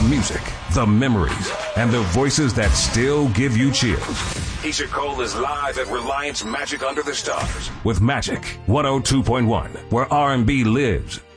music, the memories, and the voices that still give you chills. Keisha Cole is live at Reliance Magic Under the Stars with Magic 102.1, where R&B lives.